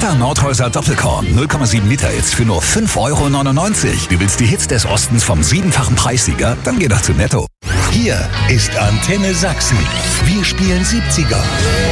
Lecker Nordhäuser Doppelkorn 0,7 Liter jetzt für nur 5,99 €. Du willst die Hits des Ostens vom 7-fachen Preissieger? Dann geh doch zu Netto. Hier ist Antenne Sachsen. Wir spielen 70er.